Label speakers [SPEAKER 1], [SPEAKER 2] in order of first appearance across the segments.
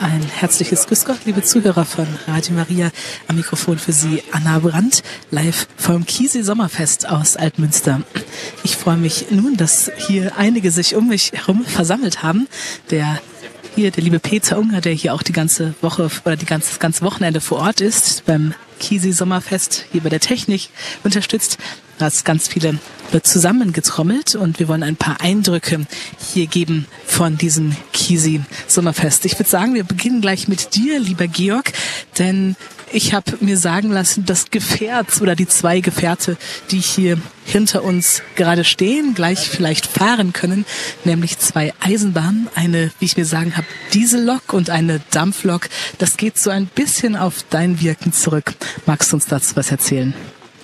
[SPEAKER 1] Ein herzliches Grüß Gott, liebe Zuhörer von Radio Maria. Am Mikrofon für Sie Anna Brandt, live vom Chiemsee Sommerfest aus Altmünster. Ich freue mich nun, dass hier einige sich um mich herum versammelt haben. Der liebe Peter Unger, der hier auch die ganze Woche oder das ganze Wochenende vor Ort ist, beim Chiemsee Sommerfest, hier bei der Technik unterstützt. Da hat ganz viele zusammengetrommelt und wir wollen ein paar Eindrücke hier geben von diesem Chiemsee Sommerfest. Ich würde sagen, wir beginnen gleich mit dir, lieber Georg, denn ich habe mir sagen lassen, das Gefährt oder die zwei Gefährte, die hier hinter uns gerade stehen, gleich vielleicht fahren können, nämlich zwei Eisenbahnen, eine, wie ich mir sagen habe, Diesellok und eine Dampflok. Das geht so ein bisschen auf dein Wirken zurück. Magst du uns dazu was erzählen?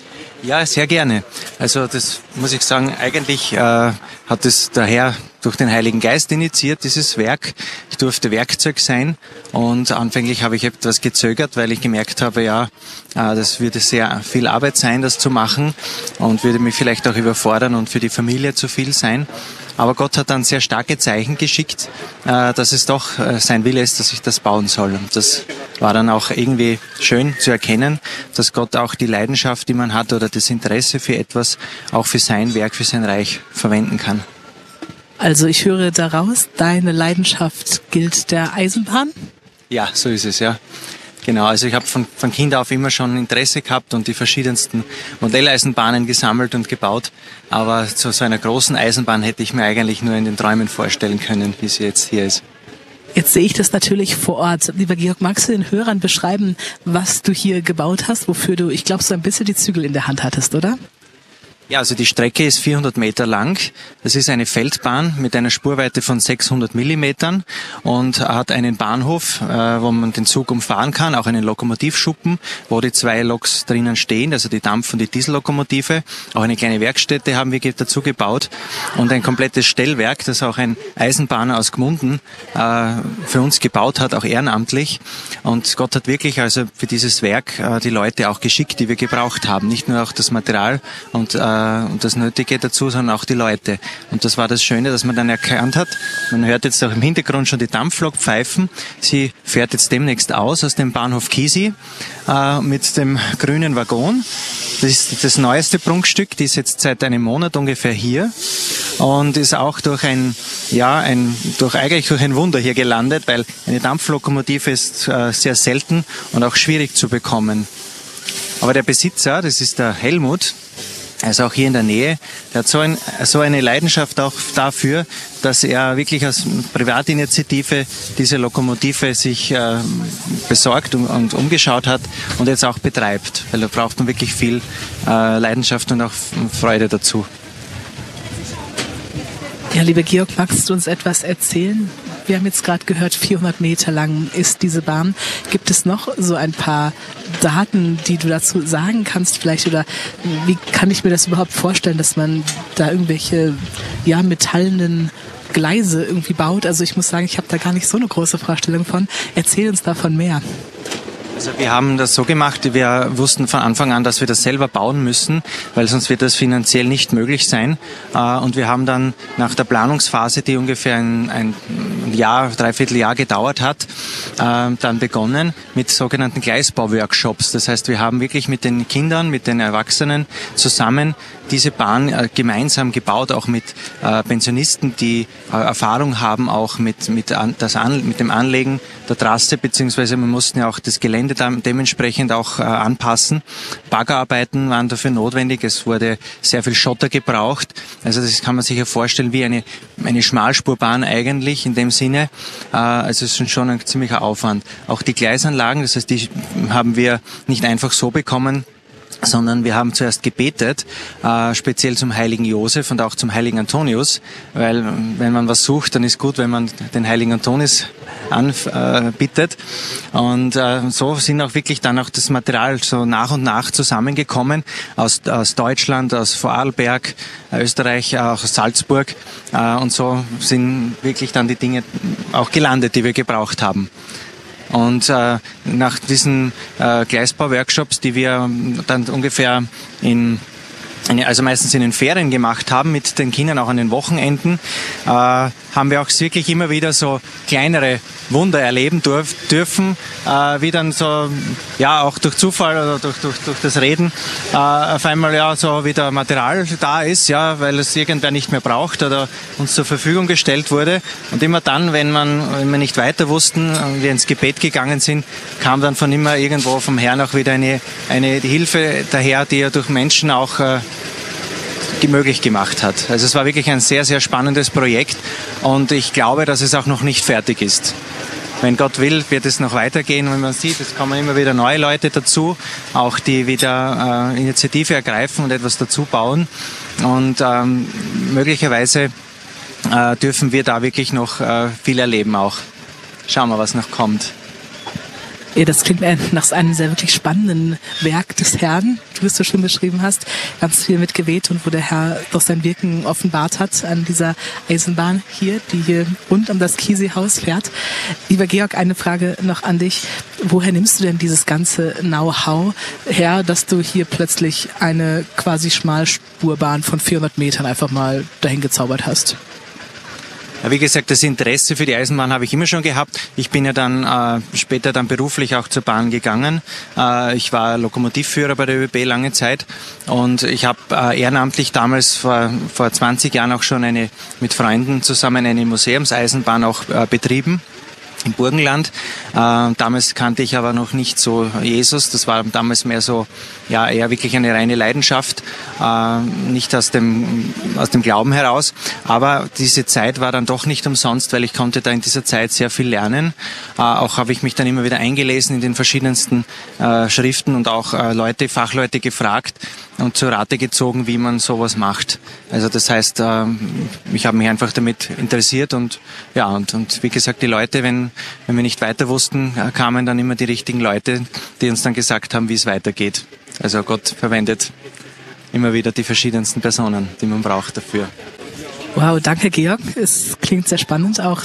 [SPEAKER 2] Ja, sehr gerne. Also das muss ich sagen, eigentlich hat es der Herr durch den Heiligen Geist initiiert, dieses Werk. Ich durfte Werkzeug sein und anfänglich habe ich etwas gezögert, weil ich gemerkt habe, das würde sehr viel Arbeit sein, das zu machen und würde mich vielleicht auch überfordern und für die Familie zu viel sein. Aber Gott hat dann sehr starke Zeichen geschickt, dass es doch sein Wille ist, dass ich das bauen soll. Und das war dann auch irgendwie schön zu erkennen, dass Gott auch die Leidenschaft, die man hat oder das Interesse für etwas auch für sein Werk, für sein Reich verwenden kann.
[SPEAKER 1] Also ich höre daraus, deine Leidenschaft gilt der Eisenbahn? Ja,
[SPEAKER 2] so ist es, ja. Genau, also ich habe von Kind auf immer schon Interesse gehabt und die verschiedensten Modelleisenbahnen gesammelt und gebaut. Aber zu so einer großen Eisenbahn hätte ich mir eigentlich nur in den Träumen vorstellen können, wie sie jetzt hier ist.
[SPEAKER 1] Jetzt sehe ich das natürlich vor Ort. Lieber Georg, magst du den Hörern beschreiben, was du hier gebaut hast, wofür du, ich glaube, so ein bisschen die Zügel in der Hand hattest, oder?
[SPEAKER 2] Ja, also die Strecke ist 400 Meter lang. Das ist eine Feldbahn mit einer Spurweite von 600 Millimetern und hat einen Bahnhof, wo man den Zug umfahren kann, auch einen Lokomotivschuppen, wo die zwei Loks drinnen stehen, also die Dampf- und die Diesellokomotive. Auch eine kleine Werkstätte haben wir dazu gebaut und ein komplettes Stellwerk, das auch ein Eisenbahner aus Gmunden für uns gebaut hat, auch ehrenamtlich. Und Gott hat wirklich also für dieses Werk die Leute auch geschickt, die wir gebraucht haben. Nicht nur auch das Material und das Nötige dazu, sondern auch die Leute. Und das war das Schöne, dass man dann erkannt hat, man hört jetzt auch im Hintergrund schon die Dampflok pfeifen. Sie fährt jetzt demnächst aus dem Bahnhof Chiemsee mit dem grünen Waggon. Das ist das neueste Prunkstück, die ist jetzt seit einem Monat ungefähr hier und ist auch durch ein Wunder hier gelandet, weil eine Dampflokomotive ist sehr selten und auch schwierig zu bekommen. Aber der Besitzer, das ist der Helmut, also auch hier in der Nähe, der hat so eine Leidenschaft auch dafür, dass er wirklich als Privatinitiative diese Lokomotive sich besorgt und umgeschaut hat und jetzt auch betreibt. Weil da braucht man wirklich viel Leidenschaft und auch Freude dazu.
[SPEAKER 1] Ja, lieber Georg, magst du uns etwas erzählen? Wir haben jetzt gerade gehört, 400 Meter lang ist diese Bahn. Gibt es noch so ein paar Daten, die du dazu sagen kannst vielleicht? Oder wie kann ich mir das überhaupt vorstellen, dass man da irgendwelche metallenen Gleise irgendwie baut? Also ich muss sagen, ich habe da gar nicht so eine große Vorstellung von. Erzähl uns davon mehr.
[SPEAKER 2] Also wir haben das so gemacht, wir wussten von Anfang an, dass wir das selber bauen müssen, weil sonst wird das finanziell nicht möglich sein. Und wir haben dann nach der Planungsphase, die ungefähr ein Jahr, Dreivierteljahr gedauert hat, dann begonnen mit sogenannten Gleisbau-Workshops. Das heißt, wir haben wirklich mit den Kindern, mit den Erwachsenen zusammen diese Bahn gemeinsam gebaut, auch mit Pensionisten, die Erfahrung haben, auch mit dem Anlegen der Trasse, beziehungsweise wir mussten ja auch das Gelände dementsprechend auch anpassen. Baggerarbeiten waren dafür notwendig, es wurde sehr viel Schotter gebraucht. Also das kann man sich ja vorstellen wie eine Schmalspurbahn eigentlich in dem Sinne. Also es ist schon ein ziemlicher Aufwand. Auch die Gleisanlagen, das heißt, die haben wir nicht einfach so bekommen, sondern wir haben zuerst gebetet, speziell zum heiligen Josef und auch zum heiligen Antonius, weil wenn man was sucht, dann ist gut, wenn man den heiligen Antonius anbittet. Und so sind auch wirklich dann auch das Material so nach und nach zusammengekommen aus Deutschland, aus Vorarlberg, Österreich, auch aus Salzburg. Und so sind wirklich dann die Dinge auch gelandet, die wir gebraucht haben. Und nach diesen Gleisbau-Workshops, die wir dann ungefähr in also meistens in den Ferien gemacht haben, mit den Kindern auch an den Wochenenden, haben wir auch wirklich immer wieder so kleinere Wunder erleben dürfen, wie dann so, ja, auch durch Zufall oder durch das Reden auf einmal ja so wieder Material da ist, ja, weil es irgendwer nicht mehr braucht oder uns zur Verfügung gestellt wurde. Und immer dann, wenn wir nicht weiter wussten, wir ins Gebet gegangen sind, kam dann von immer irgendwo vom Herrn auch wieder eine Hilfe daher, die er durch Menschen auch möglich gemacht hat. Also es war wirklich ein sehr, sehr spannendes Projekt und ich glaube, dass es auch noch nicht fertig ist. Wenn Gott will, wird es noch weitergehen. Wenn man sieht, es kommen immer wieder neue Leute dazu, auch die wieder Initiative ergreifen und etwas dazu bauen. Und möglicherweise dürfen wir da wirklich noch viel erleben auch. Schauen wir, was noch kommt.
[SPEAKER 1] Ja, das klingt nach einem sehr wirklich spannenden Werk des Herrn, wie du es so schön beschrieben hast. Ganz viel mit Gebet und wo der Herr doch sein Wirken offenbart hat an dieser Eisenbahn hier, die hier rund um das Kiesehaus fährt. Lieber Georg, eine Frage noch an dich. Woher nimmst du denn dieses ganze Know-how her, dass du hier plötzlich eine quasi Schmalspurbahn von 400 Metern einfach mal dahin gezaubert hast?
[SPEAKER 2] Wie gesagt, das Interesse für die Eisenbahn habe ich immer schon gehabt. Ich bin ja dann später beruflich auch zur Bahn gegangen. Ich war Lokomotivführer bei der ÖBB lange Zeit und ich habe ehrenamtlich damals vor 20 Jahren auch schon mit Freunden zusammen eine Museumseisenbahn auch betrieben. Im Burgenland. Damals kannte ich aber noch nicht so Jesus. Das war damals mehr so, ja, eher wirklich eine reine Leidenschaft, nicht aus dem Glauben heraus. Aber diese Zeit war dann doch nicht umsonst, weil ich konnte da in dieser Zeit sehr viel lernen. Auch habe ich mich dann immer wieder eingelesen in den verschiedensten Schriften und auch Fachleute gefragt und zur Rate gezogen, wie man sowas macht. Also das heißt, ich habe mich einfach damit interessiert und ja, und wie gesagt, die Leute, wenn wir nicht weiter wussten, kamen dann immer die richtigen Leute, die uns dann gesagt haben, wie es weitergeht. Also Gott verwendet immer wieder die verschiedensten Personen, die man braucht dafür.
[SPEAKER 1] Wow, danke Georg. Es klingt sehr spannend, auch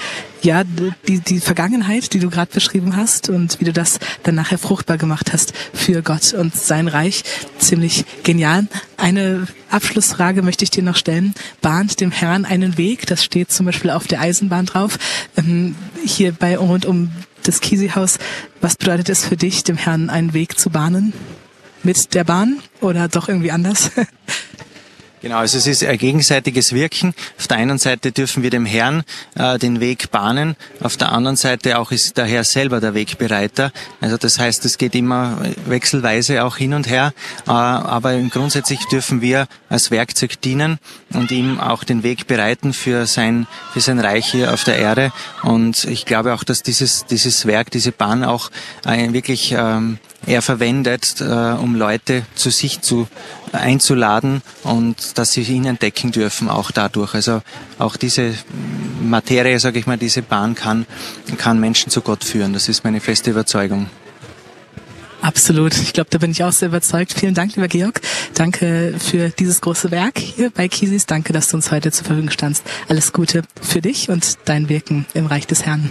[SPEAKER 1] die Vergangenheit, die du gerade beschrieben hast und wie du das dann nachher fruchtbar gemacht hast für Gott und sein Reich. Ziemlich genial. Eine Abschlussfrage möchte ich dir noch stellen. Bahnt dem Herrn einen Weg? Das steht zum Beispiel auf der Eisenbahn drauf. Hier rund um das Kiesehaus. Was bedeutet es für dich, dem Herrn einen Weg zu bahnen? Mit der Bahn oder doch irgendwie anders?
[SPEAKER 2] Genau, also es ist ein gegenseitiges Wirken. Auf der einen Seite dürfen wir dem Herrn den Weg bahnen, auf der anderen Seite auch ist der Herr selber der Wegbereiter. Also das heißt, es geht immer wechselweise auch hin und her, aber grundsätzlich dürfen wir als Werkzeug dienen und ihm auch den Weg bereiten für sein Reich hier auf der Erde. Und ich glaube auch, dass dieses Werk, diese Bahn auch wirklich er verwendet, um Leute zu sich einzuladen und dass sie ihn entdecken dürfen, auch dadurch. Also auch diese Materie, sage ich mal, diese Bahn kann Menschen zu Gott führen. Das ist meine feste Überzeugung.
[SPEAKER 1] Absolut. Ich glaube, da bin ich auch sehr überzeugt. Vielen Dank, lieber Georg. Danke für dieses große Werk hier bei Kiesis. Danke, dass du uns heute zur Verfügung standst. Alles Gute für dich und dein Wirken im Reich des Herrn.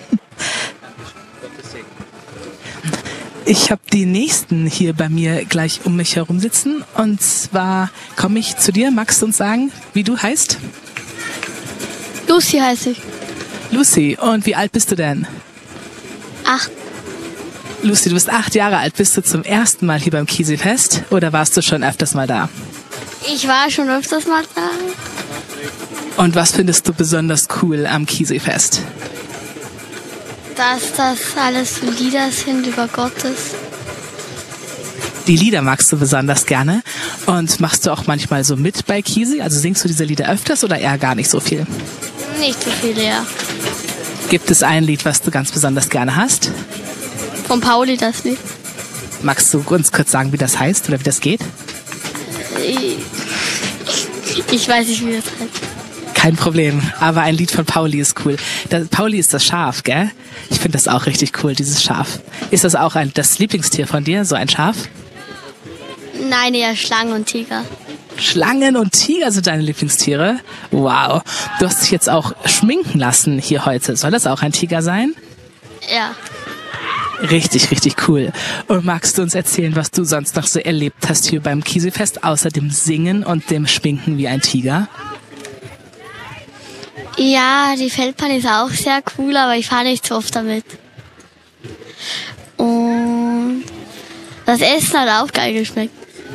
[SPEAKER 1] Ich habe die Nächsten hier bei mir gleich um mich herum sitzen. Und zwar komme ich zu dir. Magst du uns sagen, wie du heißt?
[SPEAKER 3] Lucy heiße ich.
[SPEAKER 1] Lucy. Und wie alt bist du denn?
[SPEAKER 3] 8.
[SPEAKER 1] Lucy, du bist 8 Jahre alt. Bist du zum ersten Mal hier beim Kiesefest oder warst du schon öfters mal da?
[SPEAKER 3] Ich war schon öfters mal da.
[SPEAKER 1] Und was findest du besonders cool am Kiesefest?
[SPEAKER 3] Dass das alles Lieder sind über Gottes.
[SPEAKER 1] Die Lieder magst du besonders gerne. Und machst du auch manchmal so mit bei Kiesi? Also singst du diese Lieder öfters oder eher gar nicht so viel?
[SPEAKER 3] Nicht so viele, ja.
[SPEAKER 1] Gibt es ein Lied, was du ganz besonders gerne hast?
[SPEAKER 3] Von Pauli das Lied.
[SPEAKER 1] Magst du uns kurz sagen, wie das heißt oder wie das geht?
[SPEAKER 3] Ich weiß nicht, wie das heißt.
[SPEAKER 1] Kein Problem, aber ein Lied von Pauli ist cool. Pauli ist das Schaf, gell? Ich finde das auch richtig cool, dieses Schaf. Ist das auch das Lieblingstier von dir, so ein Schaf?
[SPEAKER 3] Nein, eher Schlangen und Tiger.
[SPEAKER 1] Schlangen und Tiger sind deine Lieblingstiere? Wow. Du hast dich jetzt auch schminken lassen hier heute. Soll das auch ein Tiger sein?
[SPEAKER 3] Ja.
[SPEAKER 1] Richtig, richtig cool. Und magst du uns erzählen, was du sonst noch so erlebt hast hier beim Kisi-Fest, außer dem Singen und dem Schminken wie ein Tiger?
[SPEAKER 3] Ja, die Feldbahn ist auch sehr cool, aber ich fahre nicht so oft damit. Und das Essen hat auch geil geschmeckt.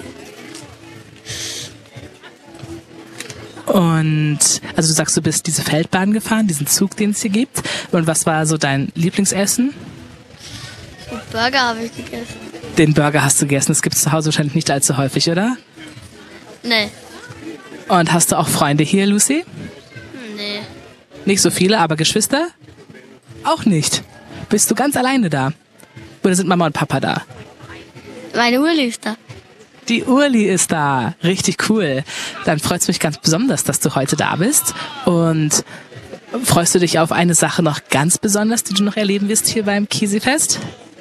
[SPEAKER 1] Und also du sagst, du bist diese Feldbahn gefahren, diesen Zug, den es hier gibt. Und was war so dein Lieblingsessen?
[SPEAKER 3] Burger habe ich gegessen.
[SPEAKER 1] Den Burger hast du gegessen. Das gibt es zu Hause wahrscheinlich nicht allzu häufig, oder?
[SPEAKER 3] Nee.
[SPEAKER 1] Und hast du auch Freunde hier, Lucy?
[SPEAKER 3] Nee.
[SPEAKER 1] Nicht so viele, aber Geschwister? Auch nicht. Bist du ganz alleine da? Oder sind Mama und Papa da?
[SPEAKER 3] Meine Uli ist da.
[SPEAKER 1] Die Urli ist da. Richtig cool. Dann freut es mich ganz besonders, dass du heute da bist. Und freust du dich auf eine Sache noch ganz besonders, die du noch erleben wirst hier beim Kisi-Fest?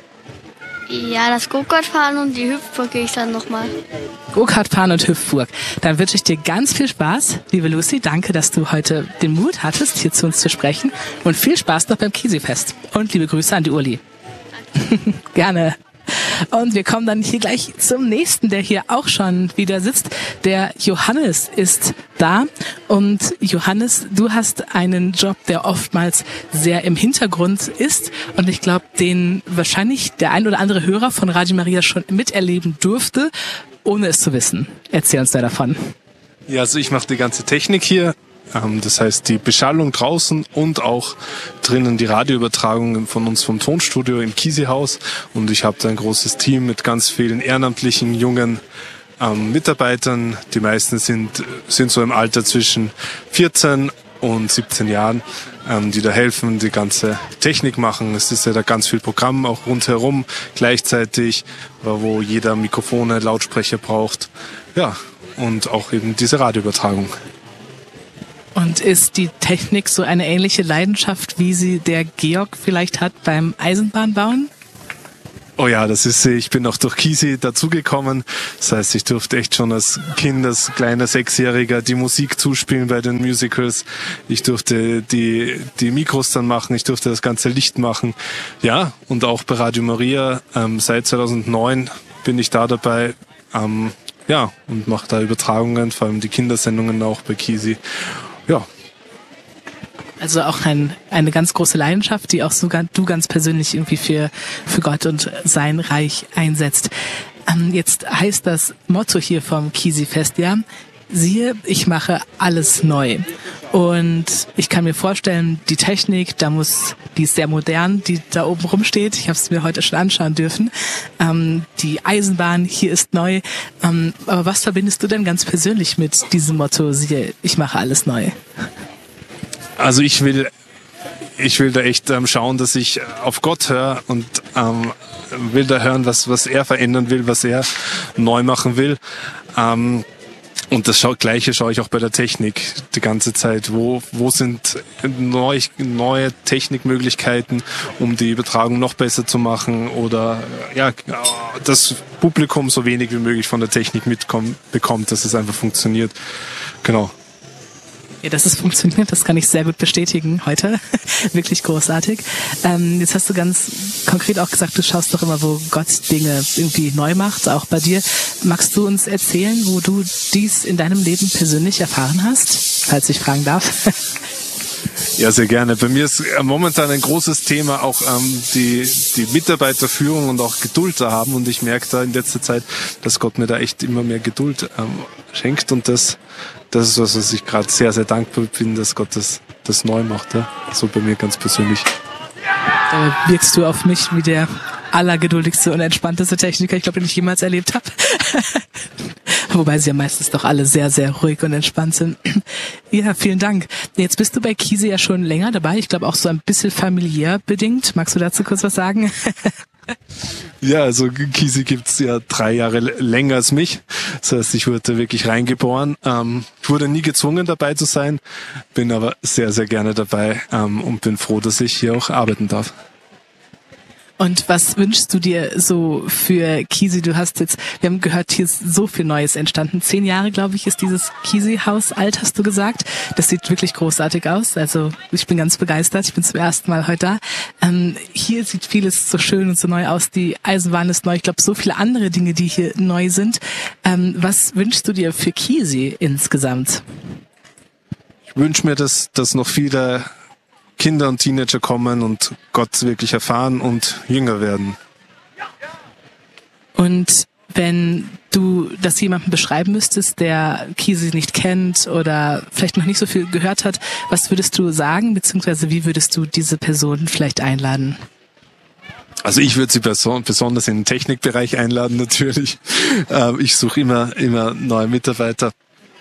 [SPEAKER 3] Ja, das Go-Kart fahren und die Hüpfburg gehe ich dann nochmal.
[SPEAKER 1] Go-Kart fahren und Hüpfburg. Dann wünsche ich dir ganz viel Spaß, liebe Lucy. Danke, dass du heute den Mut hattest, hier zu uns zu sprechen. Und viel Spaß noch beim Kisi-Fest. Und liebe Grüße an die Urli. Gerne. Und wir kommen dann hier gleich zum nächsten, der hier auch schon wieder sitzt. Der Johannes ist da. Und Johannes, du hast einen Job, der oftmals sehr im Hintergrund ist. Und ich glaube, den wahrscheinlich der ein oder andere Hörer von Radio Maria schon miterleben durfte, ohne es zu wissen. Erzähl uns da davon.
[SPEAKER 4] Ja, also ich mache die ganze Technik hier. Das heißt, die Beschallung draußen und auch drinnen die Radioübertragungen von uns vom Tonstudio im Kisi-Haus. Und ich habe da ein großes Team mit ganz vielen ehrenamtlichen, jungen Mitarbeitern. Die meisten sind so im Alter zwischen 14 und 17 Jahren, die da helfen, die ganze Technik machen. Es ist ja da ganz viel Programm auch rundherum gleichzeitig, wo jeder Mikrofone, Lautsprecher braucht. Ja, und auch eben diese Radioübertragung.
[SPEAKER 1] Und ist die Technik so eine ähnliche Leidenschaft, wie sie der Georg vielleicht hat beim Eisenbahnbauen?
[SPEAKER 4] Oh ja, ich bin auch durch Kisi dazugekommen. Das heißt, ich durfte echt schon als Kind, als kleiner Sechsjähriger die Musik zuspielen bei den Musicals. Ich durfte die Mikros dann machen, ich durfte das ganze Licht machen. Ja, und auch bei Radio Maria, seit 2009 bin ich da dabei, und mache da Übertragungen, vor allem die Kindersendungen auch bei Kisi. Ja.
[SPEAKER 1] Also auch eine ganz große Leidenschaft, die auch sogar du ganz persönlich irgendwie für Gott und sein Reich einsetzt. Jetzt heißt das Motto hier vom Kisi-Fest, ja, siehe, ich mache alles neu. Und ich kann mir vorstellen, die Technik, die ist sehr modern, die da oben rumsteht. Ich habe es mir heute schon anschauen dürfen. Die Eisenbahn hier ist neu. Aber was verbindest du denn ganz persönlich mit diesem Motto, siehe, ich mache alles neu?
[SPEAKER 4] Also ich will da echt schauen, dass ich auf Gott höre und will da hören, was er verändern will, was er neu machen will. Und das Gleiche schaue ich auch bei der Technik die ganze Zeit. Wo sind neue Technikmöglichkeiten, um die Übertragung noch besser zu machen oder das Publikum so wenig wie möglich von der Technik bekommt, dass es einfach funktioniert. Genau.
[SPEAKER 1] Ja, dass es funktioniert, das kann ich sehr gut bestätigen heute. Wirklich großartig. Jetzt hast du ganz konkret auch gesagt, du schaust doch immer, wo Gott Dinge irgendwie neu macht, auch bei dir. Magst du uns erzählen, wo du dies in deinem Leben persönlich erfahren hast, falls ich fragen darf?
[SPEAKER 4] Ja, sehr gerne. Bei mir ist momentan ein großes Thema auch die Mitarbeiterführung und auch Geduld zu haben. Und ich merke da in letzter Zeit, dass Gott mir da echt immer mehr Geduld schenkt. Und das ist was ich gerade sehr, sehr dankbar bin, dass Gott das neu macht. Ja? So bei mir ganz persönlich.
[SPEAKER 1] Da wirkst du auf mich wie der allergeduldigste und entspannteste Techniker, ich glaube, den ich jemals erlebt habe. Wobei sie ja meistens doch alle sehr, sehr ruhig und entspannt sind. Ja, vielen Dank. Jetzt bist du bei Kisi ja schon länger dabei. Ich glaube auch so ein bisschen familiär bedingt. Magst du dazu kurz was sagen?
[SPEAKER 4] Ja, also Kisi gibt's ja 3 Jahre länger als mich. Das heißt, ich wurde wirklich reingeboren. Ich wurde nie gezwungen, dabei zu sein, bin aber sehr, sehr gerne dabei und bin froh, dass ich hier auch arbeiten darf.
[SPEAKER 1] Und was wünschst du dir so für Kisi? Wir haben gehört, hier ist so viel Neues entstanden. 10 Jahre, glaube ich, ist dieses Kisi-Haus alt, hast du gesagt. Das sieht wirklich großartig aus. Also ich bin ganz begeistert. Ich bin zum ersten Mal heute da. Hier sieht vieles so schön und so neu aus. Die Eisenbahn ist neu. Ich glaube, so viele andere Dinge, die hier neu sind. Was wünschst du dir für Kisi insgesamt?
[SPEAKER 4] Ich wünsche mir, dass noch viele Kinder und Teenager kommen und Gott wirklich erfahren und jünger werden.
[SPEAKER 1] Und wenn du das jemandem beschreiben müsstest, der Kisi nicht kennt oder vielleicht noch nicht so viel gehört hat, was würdest du sagen, beziehungsweise wie würdest du diese Person vielleicht einladen?
[SPEAKER 4] Also ich würde sie besonders in den Technikbereich einladen, natürlich. Ich suche immer neue Mitarbeiter.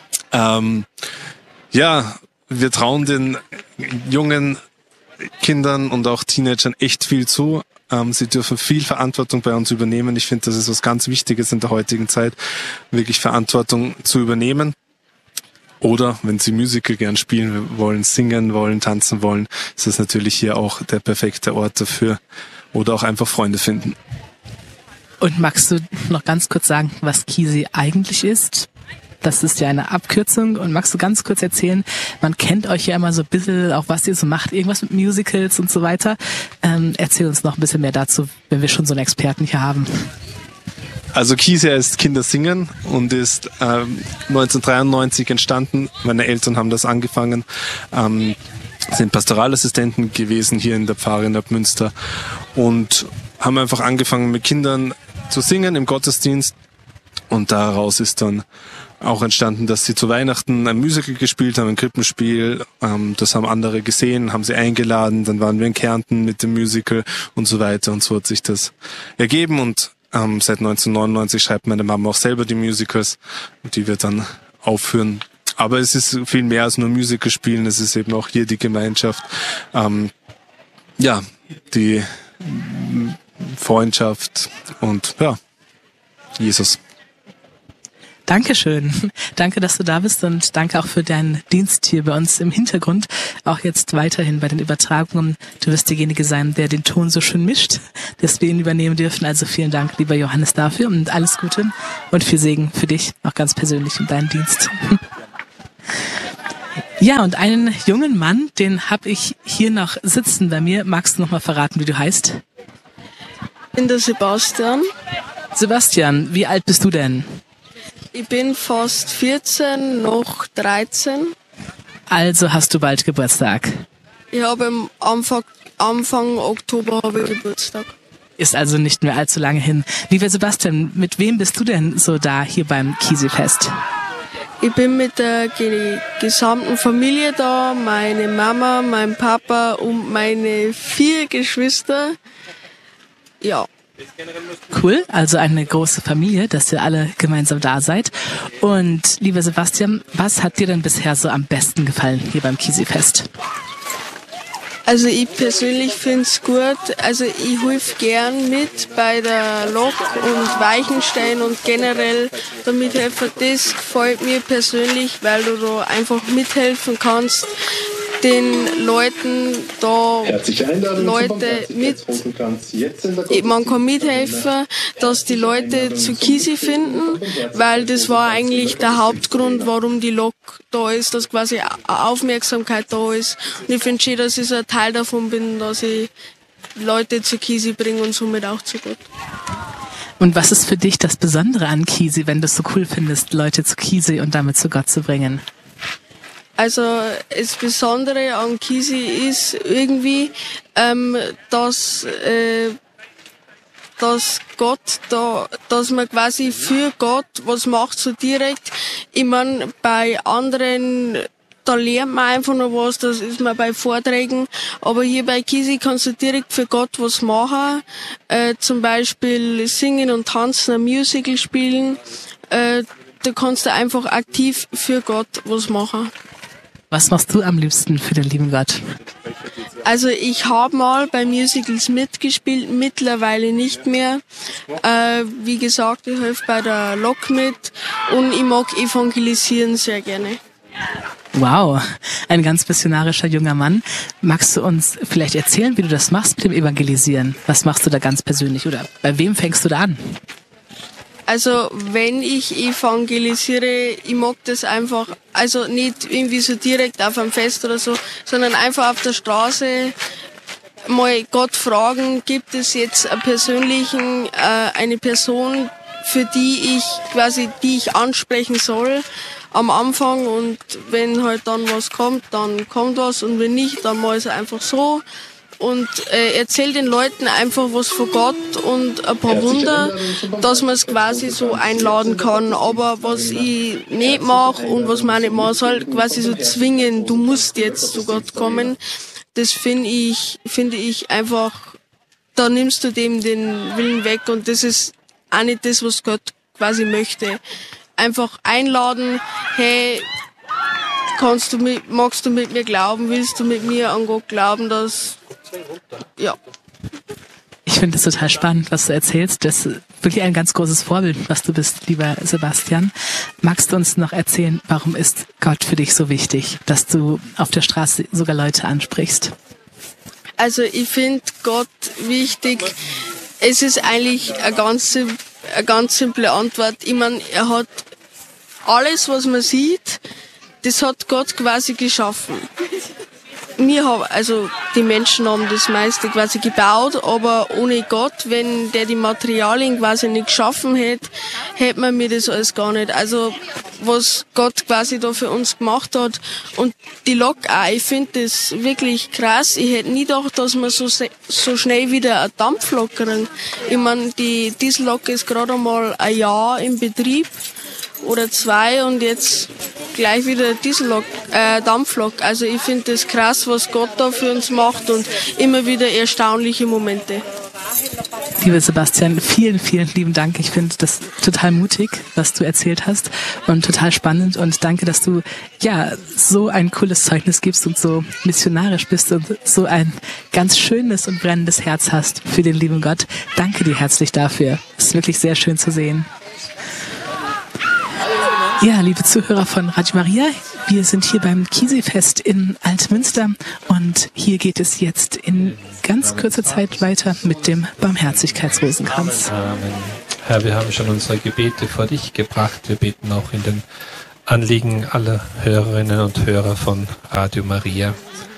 [SPEAKER 4] Wir trauen den jungen Kindern und auch Teenagern echt viel zu. Sie dürfen viel Verantwortung bei uns übernehmen. Ich finde, das ist was ganz Wichtiges in der heutigen Zeit, wirklich Verantwortung zu übernehmen. Oder wenn sie Musical gern spielen wollen, singen wollen, tanzen wollen, ist das natürlich hier auch der perfekte Ort dafür. Oder auch einfach Freunde finden.
[SPEAKER 1] Und magst du noch ganz kurz sagen, was Kisi eigentlich ist? Das ist ja eine Abkürzung. Und magst du ganz kurz erzählen, man kennt euch ja immer so ein bisschen, auch was ihr so macht, irgendwas mit Musicals und so weiter. Erzähl uns noch ein bisschen mehr dazu, wenn wir schon so einen Experten hier haben.
[SPEAKER 4] Also Kisi heißt Kinder singen und ist 1993 entstanden. Meine Eltern haben das angefangen, sind Pastoralassistenten gewesen hier in der Pfarre in Alpmünster und haben einfach angefangen mit Kindern zu singen im Gottesdienst. Und daraus ist dann auch entstanden, dass sie zu Weihnachten ein Musical gespielt haben, ein Krippenspiel. Das haben andere gesehen, haben sie eingeladen. Dann waren wir in Kärnten mit dem Musical und so weiter. Und so hat sich das ergeben. Und seit 1999 schreibt meine Mama auch selber die Musicals, die wir dann aufführen. Aber es ist viel mehr als nur Musical spielen. Es ist eben auch hier die Gemeinschaft. Die Freundschaft und Jesus.
[SPEAKER 1] Dankeschön. Danke, dass du da bist und danke auch für deinen Dienst hier bei uns im Hintergrund. Auch jetzt weiterhin bei den Übertragungen. Du wirst derjenige sein, der den Ton so schön mischt, dass wir ihn übernehmen dürfen. Also vielen Dank, lieber Johannes, dafür und alles Gute und viel Segen für dich, auch ganz persönlich in deinem Dienst. Ja, und einen jungen Mann, den habe ich hier noch sitzen bei mir. Magst du noch mal verraten, wie du heißt?
[SPEAKER 5] Ich bin der Sebastian.
[SPEAKER 1] Sebastian, wie alt bist du denn?
[SPEAKER 5] Ich bin fast 14, noch 13.
[SPEAKER 1] Also hast du bald Geburtstag.
[SPEAKER 5] Ich habe Anfang Oktober habe ich Geburtstag.
[SPEAKER 1] Ist also nicht mehr allzu lange hin. Lieber Sebastian, mit wem bist du denn so da hier beim Kisi-Fest?
[SPEAKER 5] Ich bin mit der gesamten Familie da, meine Mama, mein Papa und meine 4 Geschwister. Ja.
[SPEAKER 1] Cool, also eine große Familie, dass ihr alle gemeinsam da seid. Und lieber Sebastian, was hat dir denn bisher so am besten gefallen hier beim Kisi-Fest?
[SPEAKER 5] Also ich persönlich finde es gut. Also ich helfe gern mit bei der Lok und Weichenstein und generell der Mithelfer. Das gefällt mir persönlich, weil du da einfach mithelfen kannst, den Leuten da man kann mithelfen, dass die Leute zu Kisi finden, weil das war eigentlich der Hauptgrund, warum die Lok da ist, dass quasi Aufmerksamkeit da ist. Und ich finde schön, dass ich so ein Teil davon bin, dass ich Leute zu Kisi bringe und somit auch zu Gott.
[SPEAKER 1] Und was ist für dich das Besondere an Kisi, wenn du es so cool findest, Leute zu Kisi und damit zu Gott zu bringen?
[SPEAKER 5] Also das Besondere an Kisi ist irgendwie, dass man quasi für Gott was macht, so direkt. Ich meine, bei anderen, da lernt man einfach noch was, das ist man bei Vorträgen. Aber hier bei Kisi kannst du direkt für Gott was machen. Zum Beispiel singen und tanzen, ein Musical spielen. Da kannst du einfach aktiv für Gott was machen.
[SPEAKER 1] Was machst du am liebsten für den lieben Gott?
[SPEAKER 5] Also ich habe mal bei Musicals mitgespielt, mittlerweile nicht mehr. Wie gesagt, ich helfe bei der Lok mit und ich mag evangelisieren sehr gerne.
[SPEAKER 1] Wow, ein ganz missionarischer junger Mann. Magst du uns vielleicht erzählen, wie du das machst mit dem Evangelisieren? Was machst du da ganz persönlich oder bei wem fängst du da an?
[SPEAKER 5] Also wenn ich evangelisiere, ich mag das einfach, also nicht irgendwie so direkt auf einem Fest oder so, sondern einfach auf der Straße mal Gott fragen, gibt es jetzt eine Person, für die ich ansprechen soll am Anfang, und wenn halt dann was kommt, dann kommt was, und wenn nicht, dann mal es einfach so. Und erzähl den Leuten einfach was von Gott und ein paar Wunder, dass man es quasi so einladen kann. Aber was ich nicht mache und was man nicht machen soll, quasi so zwingen, du musst jetzt zu Gott kommen, das finde ich einfach, da nimmst du dem den Willen weg, und das ist auch nicht das, was Gott quasi möchte. Einfach einladen, hey, magst du mit mir glauben, willst du mit mir an Gott glauben, ja.
[SPEAKER 1] Ich finde es total spannend, was du erzählst. Das ist wirklich ein ganz großes Vorbild, was du bist, lieber Sebastian. Magst du uns noch erzählen, warum ist Gott für dich so wichtig, dass du auf der Straße sogar Leute ansprichst?
[SPEAKER 5] Also ich finde Gott wichtig. Es ist eigentlich eine ganz simple Antwort. Ich meine, er hat alles, was man sieht, das hat Gott quasi geschaffen. Die Menschen haben das meiste quasi gebaut, aber ohne Gott, wenn der die Materialien quasi nicht geschaffen hätte, hätte man mir das alles gar nicht. Also, was Gott quasi da für uns gemacht hat. Und die Lok auch, ich finde das wirklich krass. Ich hätte nie gedacht, dass wir so schnell wieder eine Dampflok kriegen. Ich meine, die Diesellok ist gerade einmal ein Jahr im Betrieb oder 2, und jetzt gleich wieder Dampflok. Also ich finde das krass, was Gott da für uns macht, und immer wieder erstaunliche Momente.
[SPEAKER 1] Lieber Sebastian, vielen, vielen lieben Dank. Ich finde das total mutig, was du erzählt hast, und total spannend, und danke, dass du so ein cooles Zeugnis gibst und so missionarisch bist und so ein ganz schönes und brennendes Herz hast für den lieben Gott. Danke dir herzlich dafür. Es ist wirklich sehr schön zu sehen. Ja, liebe Zuhörer von Radio Maria, wir sind hier beim Kisi-Fest in Altmünster, und hier geht es jetzt in ganz kurzer Zeit weiter mit dem Barmherzigkeitsrosenkranz.
[SPEAKER 6] Amen. Herr, wir haben schon unsere Gebete vor dich gebracht. Wir beten auch in den Anliegen aller Hörerinnen und Hörer von Radio Maria.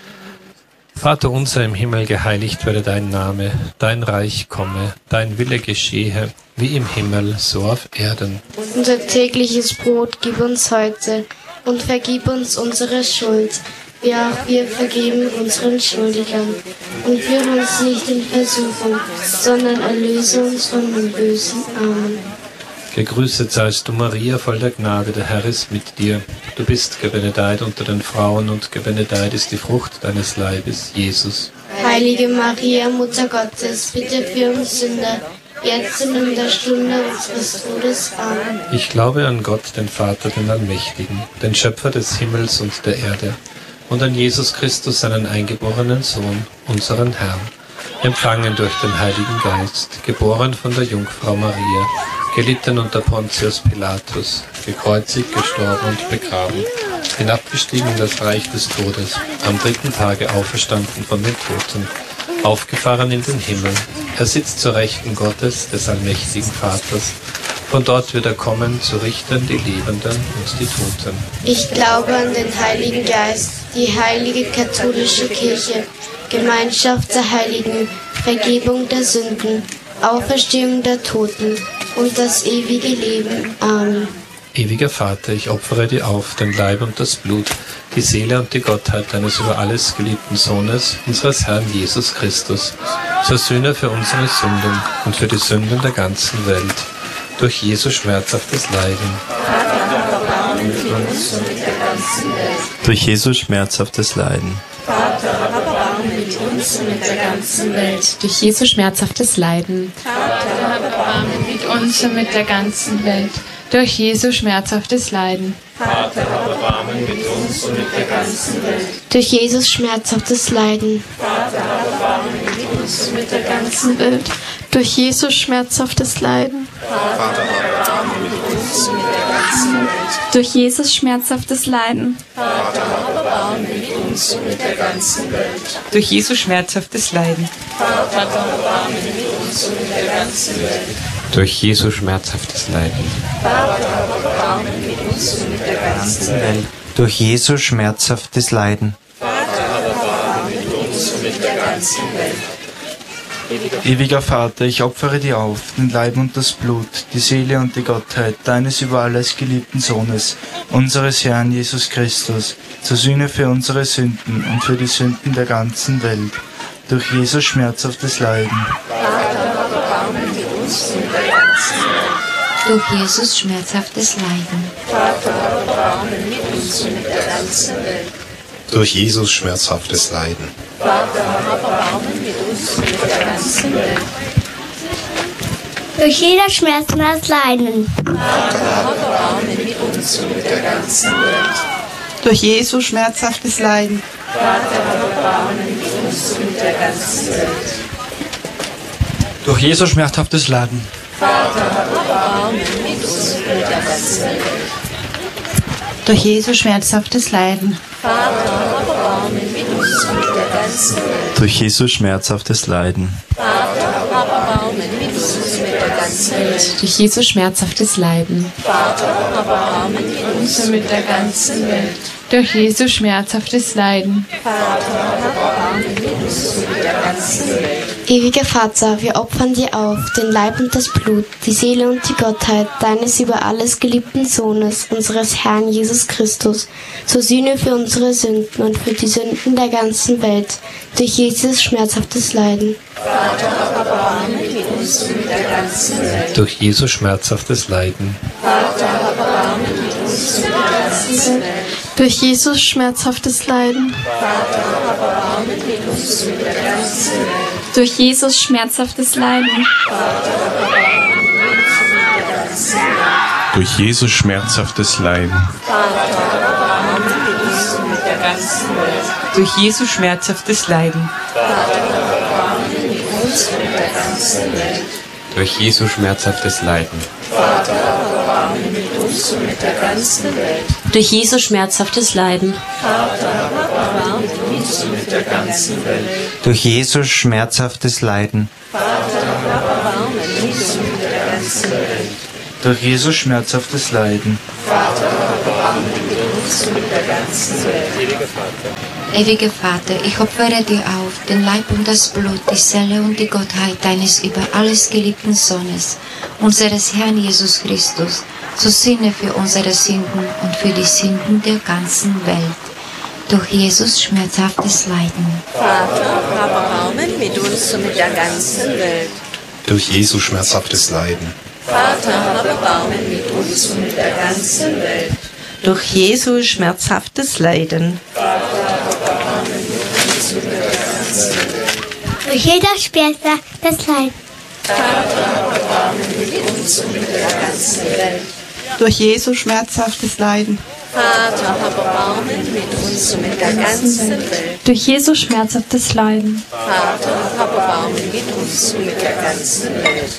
[SPEAKER 6] Vater unser im Himmel, geheiligt werde dein Name, dein Reich komme, dein Wille geschehe, wie im Himmel, so auf Erden.
[SPEAKER 7] Unser tägliches Brot gib uns heute und vergib uns unsere Schuld, wie auch wir vergeben unseren Schuldigern. Und führe uns nicht in Versuchung, sondern erlöse uns von dem Bösen. Amen.
[SPEAKER 6] Gegrüßet seist du, Maria, voll der Gnade, der Herr ist mit dir. Du bist gebenedeit unter den Frauen, und gebenedeit ist die Frucht deines Leibes, Jesus.
[SPEAKER 7] Heilige Maria, Mutter Gottes, bitte für uns Sünder, jetzt und in der Stunde unseres Todes. Amen.
[SPEAKER 6] Ich glaube an Gott, den Vater, den Allmächtigen, den Schöpfer des Himmels und der Erde, und an Jesus Christus, seinen eingeborenen Sohn, unseren Herrn, empfangen durch den Heiligen Geist, geboren von der Jungfrau Maria, gelitten unter Pontius Pilatus, gekreuzigt, gestorben und begraben, hinabgestiegen in das Reich des Todes, am 3. Tage auferstanden von den Toten, aufgefahren in den Himmel. Er sitzt zur Rechten Gottes, des allmächtigen Vaters. Von dort wird er kommen, zu richten die Lebenden und die Toten.
[SPEAKER 7] Ich glaube an den Heiligen Geist, die heilige katholische Kirche, Gemeinschaft der Heiligen, Vergebung der Sünden, Auferstehung der Toten und das ewige Leben. Amen.
[SPEAKER 6] Ewiger Vater, ich opfere dir auf den Leib und das Blut, die Seele und die Gottheit deines über alles geliebten Sohnes, unseres Herrn Jesus Christus, zur Sühne für unsere Sünden und für die Sünden der ganzen Welt, durch Jesu schmerzhaftes Leiden.
[SPEAKER 8] Durch Jesu schmerzhaftes Leiden.
[SPEAKER 9] Vater, hab Erbarmen mit uns und mit der ganzen Welt. Durch Jesu schmerzhaftes Leiden. Vater, hab Erbarmen mit uns und mit der ganzen Welt. Durch Jesu schmerzhaftes Leiden.
[SPEAKER 6] Vater, hab Erbarmen mit uns und mit der ganzen Welt.
[SPEAKER 7] Durch Jesus schmerzhaftes Leiden.
[SPEAKER 9] Vater, hab Erbarmen mit uns und mit der ganzen Welt. Durch Jesu schmerzhaftes Leiden.
[SPEAKER 7] Vater, hab Erbarmen mit uns und mit der ganzen Welt.
[SPEAKER 3] ganzen Welt.
[SPEAKER 10] Durch Jesus schmerzhaftes Leiden.
[SPEAKER 3] Vater, hab Erbarmen mit uns und mit der ganzen Welt.
[SPEAKER 11] Durch Jesus schmerzhaftes Leiden.
[SPEAKER 3] Vater, hab Erbarmen mit uns und mit der ganzen Welt.
[SPEAKER 6] Durch Jesus schmerzhaftes Leiden.
[SPEAKER 3] Vater, hab Erbarmen mit uns und mit der ganzen Welt.
[SPEAKER 2] Durch Jesus schmerzhaftes Leiden.
[SPEAKER 3] Vater, hab Erbarmen mit uns und mit der ganzen Welt.
[SPEAKER 12] Ewiger Vater, ich opfere dir auf, den Leib und das Blut, die Seele und die Gottheit deines über alles geliebten Sohnes, unseres Herrn Jesus Christus, zur Sühne für unsere Sünden und für die Sünden der ganzen Welt, durch Jesus schmerzhaftes Leiden.
[SPEAKER 3] Vater, hab Erbarmen mit uns und mit der ganzen Welt.
[SPEAKER 13] Durch Jesus schmerzhaftes Leiden.
[SPEAKER 3] Vater, hab Erbarmen mit uns und mit der ganzen Welt.
[SPEAKER 14] Durch Jesus schmerzhaftes Leiden.
[SPEAKER 3] Vater, hab Erbarmen mit uns und mit der ganzen Welt.
[SPEAKER 7] Durch Jesus schmerzhaftes Leiden.
[SPEAKER 3] Vater, hab Erbarmen mit uns und mit der ganzen Welt.
[SPEAKER 11] Durch Jesus schmerzhaftes Leiden.
[SPEAKER 3] Vater, hab Erbarmen mit uns und mit der ganzen Welt.
[SPEAKER 12] Durch Jesus schmerzhaftes Leiden.
[SPEAKER 3] Vater, hab Erbarmen mit uns und mit der ganzen Welt.
[SPEAKER 13] Durch Jesus schmerzhaftes Leiden.
[SPEAKER 3] Vater, hab Erbarmen mit uns und mit der ganzen Welt.
[SPEAKER 8] Durch Jesus schmerzhaftes Leiden.
[SPEAKER 3] Vater, hab Erbarmen mit uns und mit der ganzen Welt.
[SPEAKER 9] Durch Jesus schmerzhaftes Leiden.
[SPEAKER 3] Vater, hab Erbarmen mit uns und mit der ganzen Welt.
[SPEAKER 9] Durch Jesus schmerzhaftes Leiden.
[SPEAKER 3] Vater, hab Erbarmen mit uns und mit der ganzen Welt.
[SPEAKER 7] Ewiger Vater, wir opfern dir auf, den Leib und das Blut, die Seele und die Gottheit deines über alles geliebten Sohnes, unseres Herrn Jesus Christus, zur Sühne für unsere Sünden und für die Sünden der ganzen Welt, durch Jesus schmerzhaftes Leiden.
[SPEAKER 3] Vater, hab Erbarmen mit uns und mit der ganzen Welt.
[SPEAKER 6] Durch Jesus schmerzhaftes Leiden.
[SPEAKER 3] Vater, hab Erbarmen mit uns und mit der ganzen Welt.
[SPEAKER 10] Durch Jesus schmerzhaftes Leiden.
[SPEAKER 3] Vater, hab Erbarmen mit uns und mit der ganzen Welt.
[SPEAKER 10] Durch Jesus schmerzhaftes Leiden.
[SPEAKER 3] Vater, hab Erbarmen mit uns und mit der ganzen Welt.
[SPEAKER 14] Durch Jesus schmerzhaftes Leiden.
[SPEAKER 3] Vater, hab Erbarmen mit uns und mit der ganzen Welt.
[SPEAKER 11] Durch Jesus schmerzhaftes Leiden.
[SPEAKER 3] Vater, hab Erbarmen mit uns und mit der ganzen Welt.
[SPEAKER 6] Durch Jesus schmerzhaftes Leiden.
[SPEAKER 3] Vater, hab Erbarmen mit uns und mit der ganzen Welt.
[SPEAKER 13] Durch Jesus schmerzhaftes Leiden.
[SPEAKER 3] Vater, hab Erbarmen mit uns und mit der ganzen Welt.
[SPEAKER 2] Durch Jesus schmerzhaftes Leiden.
[SPEAKER 3] Vater, hab Erbarmen mit uns und mit der ganzen Welt.
[SPEAKER 12] Durch Jesus schmerzhaftes Leiden.
[SPEAKER 3] Vater, hab Erbarmen mit uns und mit der ganzen Welt.
[SPEAKER 13] Ewiger Vater, ich opfere dir auf, den Leib und das Blut, die Seele und die Gottheit deines über alles geliebten Sohnes, unseres Herrn Jesus Christus, zur Sühne für unsere Sünden und für die Sünden der ganzen Welt. Durch Jesus schmerzhaftes Leiden.
[SPEAKER 3] Vater, hab Erbarmen mit uns und mit der ganzen Welt.
[SPEAKER 14] Durch Jesus schmerzhaftes Leiden.
[SPEAKER 3] Vater, hab Erbarmen mit uns und mit der ganzen Welt.
[SPEAKER 11] Durch Jesus schmerzhaftes Leiden.
[SPEAKER 7] Durch Jesus schmerzhaftes Leiden.
[SPEAKER 3] Vater, hab Erbarmen mit uns und mit der ganzen Welt.
[SPEAKER 11] Durch Jesus schmerzhaftes Leiden.
[SPEAKER 3] Vater, hab Erbarmen mit uns und mit der ganzen Welt.
[SPEAKER 10] Durch Jesus schmerzhaftes Leiden.
[SPEAKER 3] Vater, hab Erbarmen mit uns und mit der ganzen Welt.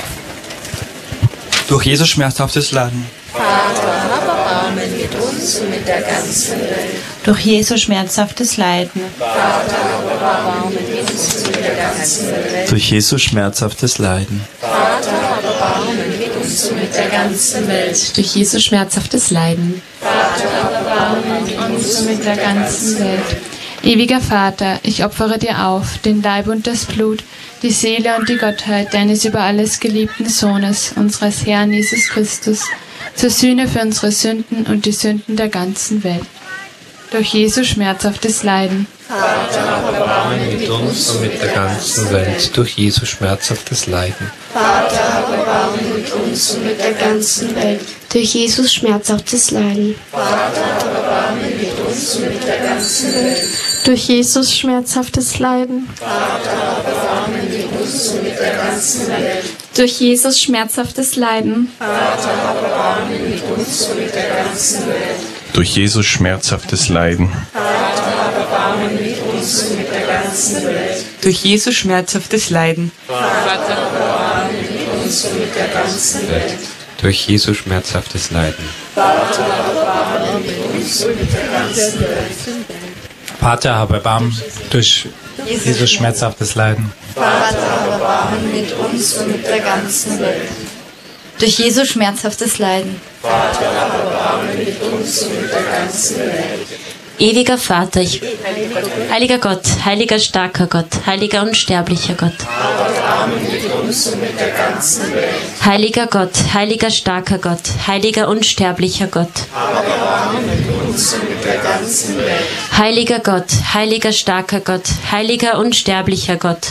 [SPEAKER 12] Durch Jesus schmerzhaftes Leiden.
[SPEAKER 3] Vater, hab Erbarmen mit uns und mit der ganzen Welt.
[SPEAKER 13] Durch Jesus schmerzhaftes Leiden.
[SPEAKER 3] Vater, hab Erbarmen mit uns und mit der ganzen Welt.
[SPEAKER 8] Durch Jesus schmerzhaftes Leiden.
[SPEAKER 3] Vater, hab Erbarmen mit uns und mit der ganzen Welt.
[SPEAKER 9] Durch Jesus schmerzhaftes Leiden.
[SPEAKER 3] Vater, hab Erbarmen mit uns und mit der ganzen Welt.
[SPEAKER 9] Ewiger Vater, ich opfere dir auf, den Leib und das Blut, die Seele und die Gottheit deines über alles geliebten Sohnes, unseres Herrn Jesus Christus, zur Sühne für unsere Sünden und die Sünden der ganzen Welt. Durch Jesus schmerzhaftes Leiden.
[SPEAKER 3] Vater, hab Erbarmen
[SPEAKER 6] Mit uns und mit der ganzen Welt. Durch Jesus schmerzhaftes Leiden.
[SPEAKER 3] Vater, hab Erbarmen mit uns und mit der ganzen Welt.
[SPEAKER 7] Durch Jesus schmerzhaftes Leiden.
[SPEAKER 3] Vater, hab Erbarmen mit uns und mit der ganzen Welt.
[SPEAKER 10] Durch Jesus schmerzhaftes Leiden.
[SPEAKER 3] Vater, hab Erbarmen mit uns und mit der ganzen Welt.
[SPEAKER 10] Durch Jesus schmerzhaftes Leiden.
[SPEAKER 3] Vater, hab Erbarmen mit uns und mit der ganzen Welt.
[SPEAKER 14] Durch Jesus schmerzhaftes Leiden.
[SPEAKER 3] Vater, hab Erbarmen mit uns und mit der ganzen Welt.
[SPEAKER 11] Durch Jesus schmerzhaftes Leiden.
[SPEAKER 3] Vater, hab Erbarmen mit uns und mit der ganzen Welt.
[SPEAKER 15] durch Jesu schmerzhaftes Leiden.
[SPEAKER 16] Vater, hab Erbarmen durch Jesu schmerzhaftes Leiden.
[SPEAKER 17] Vater, hab Erbarmen mit uns und mit der ganzen Welt.
[SPEAKER 18] Durch Jesu schmerzhaftes Leiden.
[SPEAKER 17] Vater, hab Erbarmen mit uns und mit der ganzen Welt.
[SPEAKER 19] Ewiger Vater, heiliger Gott, heiliger starker Gott, heiliger unsterblicher Gott. Heiliger Gott, heiliger starker Gott, heiliger unsterblicher Gott. Heiliger Gott, heiliger starker Gott, heiliger unsterblicher Gott.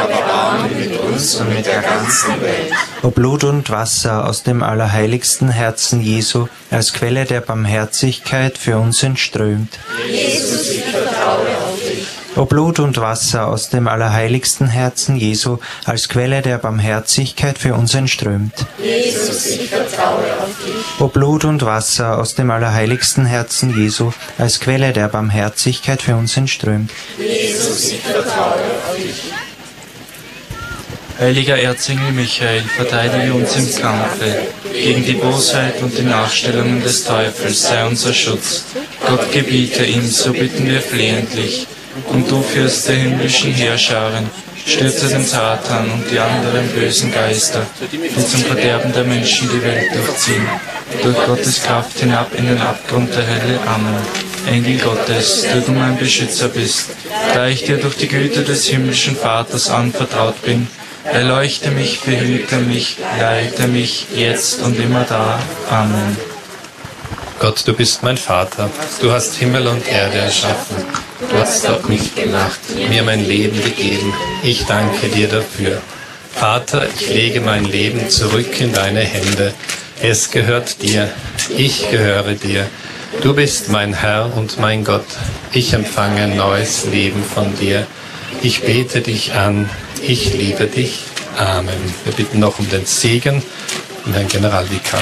[SPEAKER 2] O Blut und Wasser aus dem allerheiligsten Herzen Jesu, als Quelle der Barmherzigkeit für uns entströmt.
[SPEAKER 17] Jesus, ich vertraue auf dich.
[SPEAKER 2] O Blut und Wasser aus dem allerheiligsten Herzen Jesu, als Quelle der Barmherzigkeit für uns entströmt.
[SPEAKER 17] Jesus, ich vertraue auf dich.
[SPEAKER 2] O Blut und Wasser aus dem allerheiligsten Herzen Jesu, als Quelle der Barmherzigkeit für uns entströmt.
[SPEAKER 17] Jesus, ich vertraue auf dich.
[SPEAKER 12] Heiliger Erzengel Michael, verteidige uns im Kampfe. Gegen die Bosheit und die Nachstellungen des Teufels sei unser Schutz. Gott gebiete ihm, so bitten wir flehentlich. Und du, Fürst der himmlischen Heerscharen, stürze den Satan und die anderen bösen Geister, die zum Verderben der Menschen die Welt durchziehen. Durch Gottes Kraft hinab in den Abgrund der Hölle. Amen. Engel Gottes, der du mein Beschützer bist, da ich dir durch die Güte des himmlischen Vaters anvertraut bin, erleuchte mich, behüte mich, leite mich, jetzt und immer da. Amen.
[SPEAKER 6] Gott, du bist mein Vater, du hast Himmel und Erde erschaffen. Du hast auf mich gemacht, mir mein Leben gegeben. Ich danke dir dafür. Vater, ich lege mein Leben zurück in deine Hände. Es gehört dir, ich gehöre dir. Du bist mein Herr und mein Gott. Ich empfange ein neues Leben von dir. Ich bete dich an. Ich liebe dich. Amen. Wir bitten noch um den Segen und Herrn Generalvikar.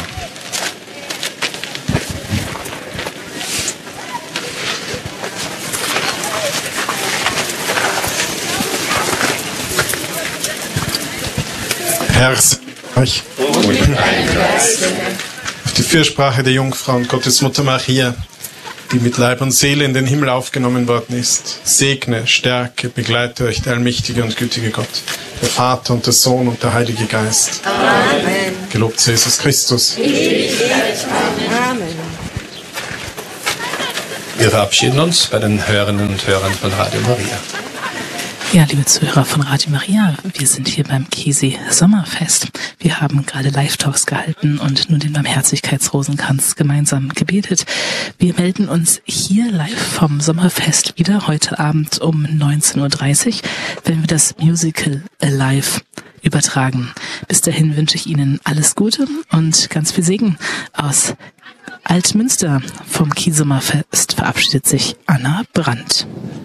[SPEAKER 20] Herr, euch auf die Fürsprache der Jungfrau und Gottesmutter Maria, die mit Leib und Seele in den Himmel aufgenommen worden ist. Segne, stärke, begleite euch der allmächtige und gütige Gott, der Vater und der Sohn und der Heilige Geist.
[SPEAKER 17] Amen.
[SPEAKER 20] Gelobt sei Jesus Christus.
[SPEAKER 17] Amen.
[SPEAKER 6] Wir verabschieden uns bei den Hörerinnen und Hörern von Radio Maria.
[SPEAKER 1] Ja, liebe Zuhörer von Radio Maria, wir sind hier beim Chiemsee Sommerfest. Wir haben gerade Live-Talks gehalten und nun den Barmherzigkeitsrosenkranz gemeinsam gebetet. Wir melden uns hier live vom Sommerfest wieder heute Abend um 19.30 Uhr, wenn wir das Musical Alive übertragen. Bis dahin wünsche ich Ihnen alles Gute und ganz viel Segen aus Altmünster. Vom Chiemsee Sommerfest verabschiedet sich Anna Brandt.